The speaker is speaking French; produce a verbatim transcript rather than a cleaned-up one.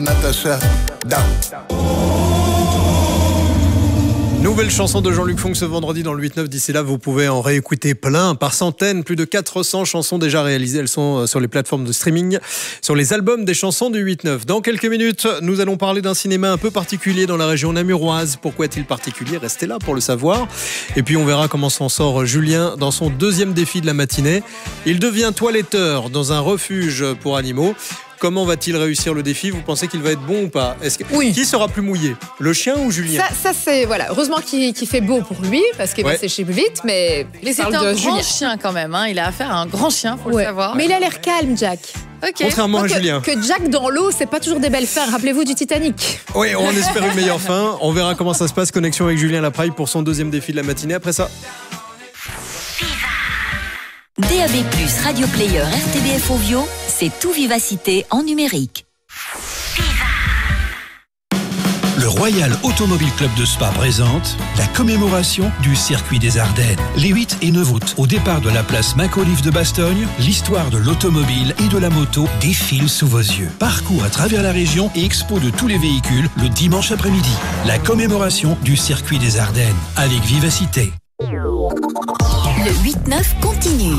Natacha, down. Nouvelle chanson de Jean-Luc Fonck ce vendredi dans le huit neuf. D'ici là, vous pouvez en réécouter plein, par centaines, plus de quatre cents chansons déjà réalisées. Elles sont sur les plateformes de streaming, sur les albums des chansons du huit neuf. Dans quelques minutes, nous allons parler d'un cinéma un peu particulier dans la région namuroise. Pourquoi est-il particulier ? Restez là pour le savoir. Et puis on verra comment s'en sort Julien dans son deuxième défi de la matinée. Il devient toiletteur dans un refuge pour animaux. Comment va-t-il réussir le défi ? Vous pensez qu'il va être bon ou pas ? Est-ce que... Oui. Qui sera plus mouillé ? Le chien ou Julien ? Ça, ça c'est voilà. Heureusement qu'il, qu'il fait beau pour lui parce qu'il Ouais. va sécher plus vite. Mais, Mais c'est parle un de grand Julien. chien quand même. Hein. Il a affaire à un grand chien, faut Ouais. le savoir. Mais il a l'air calme, Jack. Ok. Contrairement à que, Julien. que Jack dans l'eau, c'est pas toujours des belles fins. Rappelez-vous du Titanic. Oui, on espère une meilleure fin. On verra comment ça se passe. Connexion avec Julien Lapraille pour son deuxième défi de la matinée. Après ça, D A B plus, Radio Player, R T B F Ovio, c'est tout Vivacité en numérique. Le Royal Automobile Club de Spa présente la commémoration du Circuit des Ardennes. Les huit et neuf août, au départ de la place Macauliffe de Bastogne, l'histoire de l'automobile et de la moto défile sous vos yeux. Parcours à travers la région et expo de tous les véhicules le dimanche après-midi. La commémoration du Circuit des Ardennes avec Vivacité. Le huit neuf continue.